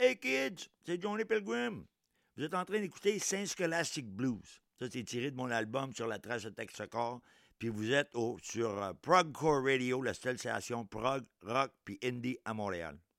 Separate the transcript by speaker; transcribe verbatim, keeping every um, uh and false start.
Speaker 1: Hey kids, c'est Johnny Pilgrim. Vous êtes en train d'écouter Saint Scholastic Blues. Ça, c'est tiré de mon album sur la trace de Texacore. Puis vous êtes au, sur euh, Prog Core Radio, la seule station prog, rock puis indie à Montréal.